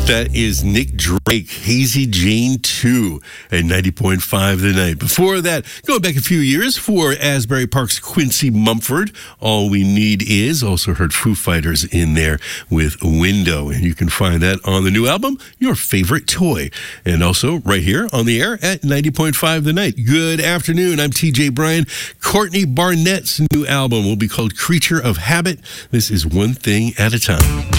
That is Nick Drake, Hazy Jane 2 at 90.5 The Night. Before that, going back a few years for Asbury Park's Quincy Mumford, All We Need Is. Also heard Foo Fighters in there with Window. And you can find that on the new album, Your Favorite Toy. And also right here on the air at 90.5 The Night. Good afternoon. I'm TJ Bryan. Courtney Barnett's new album will be called Creature of Habit. This is One Thing at a Time.